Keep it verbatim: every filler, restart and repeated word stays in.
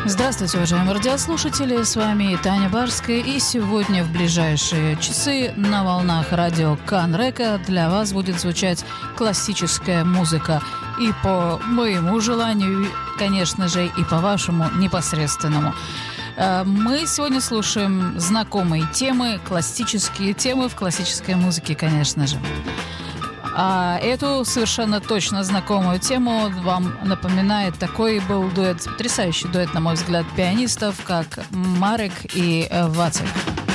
Здравствуйте, уважаемые радиослушатели, с вами Таня Барская, и сегодня в ближайшие часы на волнах радио Канрека для вас будет звучать классическая музыка. И по моему желанию, конечно же, и по вашему непосредственному. Мы сегодня слушаем знакомые темы, классические темы в классической музыке, конечно же. А эту совершенно точно знакомую тему вам напоминает такой был дуэт, потрясающий дуэт, на мой взгляд, пианистов, как Марек и Вацек.